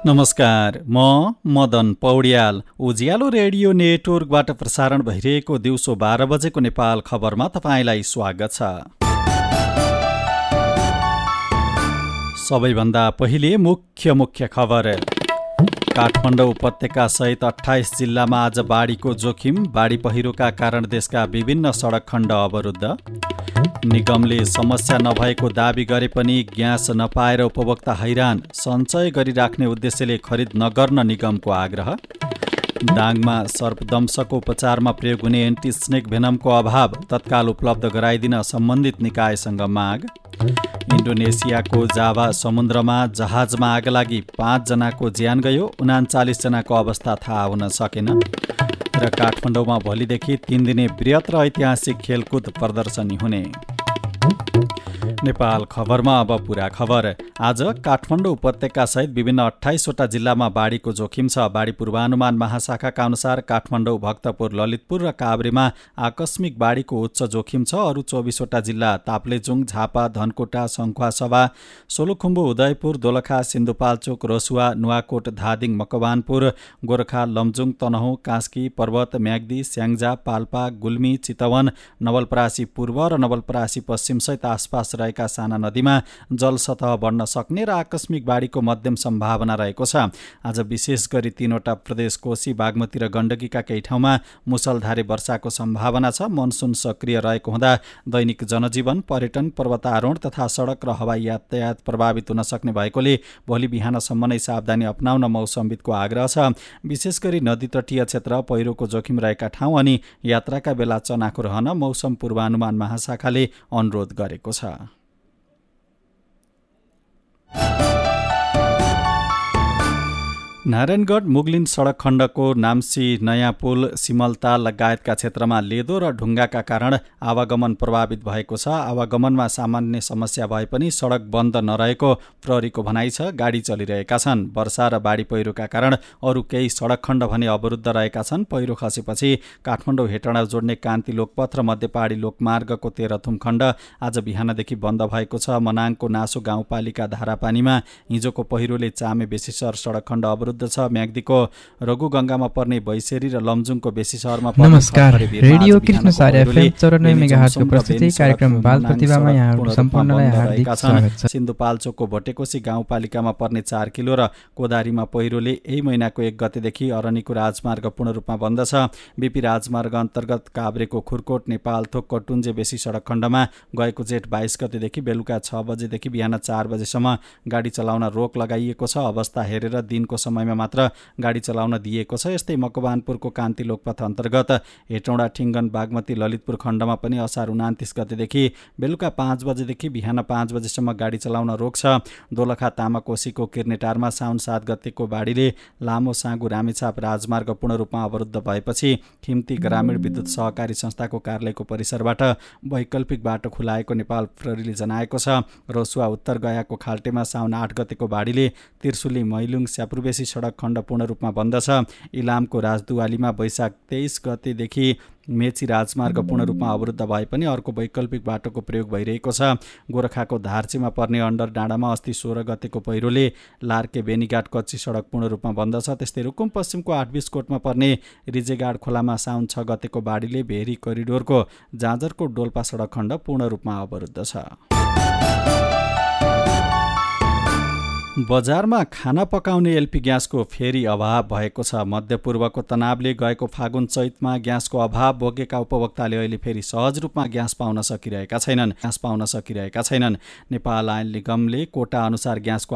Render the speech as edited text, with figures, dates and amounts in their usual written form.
नमस्कार, म मदन पौड्याल। उज्यालो रेडियो नेटवर्कबाट प्रसारण भइरहेको दिउँसो 12 बजेको नेपाल खबरमा तपाईँलाई स्वागत छ। सबैभन्दा पहिले मुख्य खबर। काठमाडौँ उपत्यका सहित 28 जिल्लामा आज बाढीको जोखिम। बाढी पहिरोका कारण देशका विभिन्न सडक खण्ड अवरुद्ध। निगमले समस्या नभएको दावी गरे पनि ग्यास नपाएर उपभोक्ता हैरान। सञ्चय गरिराख्ने उद्देश्यले खरिद नगर्न निगमको आग्रह। डाङमा सर्पदंशको उपचारमा प्रयोग हुने एन्टी स्नेक भेनमको अभाव तत्काल उपलब्ध गराइदिन सम्बन्धित निकायसँग माग। इन्डोनेसियाको जाभा समुद्रमा जहाजमा आग लागि 5 जनाको ज्यान गयो, 39 जनाको अवस्था थाहा हुन सकेन। र काठमाडौँमा भोलिदेखि 3 दिने बृहत् र ऐतिहासिक खेलकुद प्रदर्शनी हुने। नेपाल खबरमा अब पुरा खबर। आज काठमाडौँ उपत्यका सहित विभिन्न 28वटा जिल्लामा बाढीको जोखिम छ। बाढी पूर्वानुमान महाशाखाका अनुसार काठमाडौँ, भक्तपुर, ललितपुर र काभ्रेमा आकस्मिक बाढीको उच्च जोखिम छ। अरू 24वटा जिल्ला ताप्लेजुङ, झापा, धनकुटा, सङ्खुवासभा, सोलुखुम्बु, उदयपुर, दोलखा, सिन्धुपाल्चोक, रसुवा, नुवाकोट, धादिङ, मकवानपुर, गोरखा, लमजुङ, तनहुँ, कास्की, पर्वत, म्याग्दी, स्याङ्जा, पाल्पा, गुल्मी, चितवन, नवलपरासी पूर्व र नवलपरासी पश्चिम सहित आसपास रहेका साना नदीमा जलसतह बढ्न सक्ने र आकस्मिक बाढीको मध्यम सम्भावना रहेको छ। आज विशेष गरी 3वटा प्रदेश कोशी, बागमती र गण्डकीका केही ठाउँमा मुसलधारे वर्षाको सम्भावना छ। मनसुन सक्रिय रहेको हुँदा दैनिक जनजीवन, पर्यटन, पर्वतारोहण तथा सडक र हवाई यातायात प्रभावित हुन सक्ने भएकोले भोलि बिहानसम्म नै सावधानी अपनाउन मौसमविदको आग्रह छ। विशेष गरी नदी तटीय क्षेत्र, पहिरोको जोखिम रहेका ठाउँ अनि यात्राका बेला चनाखो रहन मौसम पूर्वानुमान महाशाखाले अनुरोध गरेको छ। नारायणगढ मुगलिन सडक खण्डको नाम्ची, नयाँ पुल, सिमलताल लगायतका क्षेत्रमा लेदो र ढुङ्गाका कारण आवागमन प्रभावित भएको छ। आवागमनमा सामान्य समस्या भए पनि सडक बन्द नरहेको प्रहरीको भनाइ छ। गाडी चलिरहेका छन्। वर्षा र बाढी पहिरोका कारण अरू केही सडक खण्ड भने अवरुद्ध रहेका छन्। पहिरो खसेपछि काठमाडौँ हेटौँडा जोड्ने कान्ति लोकपथ र मध्यपहाडी लोकमार्गको तेह्रथुम खण्ड आज बिहानदेखि बन्द भएको छ। मनाङको नासो गाउँपालिका धारापानीमा हिजोको पहिरोले चामे बेसीसर सडक खण्ड अवरुद्ध छ। म्याग्दीको रघुगङ्गामा पर्ने बैसेरी र लमजुङको बेसी सहरमा नमस्कार, रेडियो कृष्णसार एफएम 94 मेगाहर्जको प्रस्तुति कार्यक्रम बाल प्रतिभामा यहाँहरू सम्पूर्णलाई हार्दिक स्वागत छ। सिन्धुपाल्चोकको भटेकोसी गाउँपालिकामा पर्ने 4 किलो र कोदारीमा पहिरोले यही महिनाको 1 गतेदेखि अरनीको राजमार्ग पूर्ण रूपमा बन्द छ। बीपी राजमार्ग अन्तर्गत काभ्रेको खुरकोट, नेपालथोक, कटुन्जे बेसी सडक खण्डमा गएको जेठ 22 गतेदेखि बेलुका 6 बजेदेखि बिहान 4 बजेसम्म गाडी चलाउन रोक लगाइएको छ। अवस्था हेरेर दिनको समयमा मात्र गाडी चलाउन दिएको छ। यस्तै मकवानपुरको कान्ति लोकपथ अन्तर्गत हेटौँडा, ठिङ्गन, बागमती, ललितपुर खण्डमा पनि असार 29 गतेदेखि बेलुका 5 बजेदेखि बिहान 5 बजेसम्म गाडी चलाउन रोक छ। दोलखा, तामाकोसीको किर्नेटारमा साउन 7 गतेको बाढीले लामो साँगु रामेछाप राजमार्ग पूर्ण रूपमा अवरुद्ध भएपछि खिम्ती ग्रामीण विद्युत सहकारी संस्थाको कार्यालयको परिसरबाट वैकल्पिक बाटो खुलाएको नेपाल प्रहरीले जनाएको छ। रसुवा उत्तर गयाको खाल्टेमा साउन 8 गतेको बाढीले त्रिशुली, मैलुङ, स्यापुरबेसी सडक खण्ड पूर्ण रूपमा बन्द छ। इलामको राजदुवालीमा वैशाख 23 गतेदेखि मेची राजमार्ग पूर्ण रूपमा अवरुद्ध भए पनि अर्को वैकल्पिक बाटोको प्रयोग भइरहेको छ। गोरखाको धार्चीमा पर्ने अन्डर डाँडामा अस्ति 16 गतेको पहिरोले लार्के बेनीघाट कच्ची सडक पूर्ण रूपमा बन्द छ। त्यस्तै रुकुम पश्चिमको 820 कोटमा पर्ने रिजेगाड खोलामा साउन 6 गतेको बाढीले भेरी करिडोरको जाजरकोट डोल्पा सडक खण्ड पूर्ण रूपमा अवरुद्ध छ। बजारमा खाना पकाउने एलपी ग्यासको फेरि अभाव भएको छ। मध्यपूर्वको तनावले गएको फागुन चैतमा ग्यासको अभाव भोगेका उपभोक्ताले अहिले फेरि सहज रूपमा ग्यास पाउन सकिरहेका छैनन्। नेपाल आयल निगमले कोटा अनुसार ग्यासको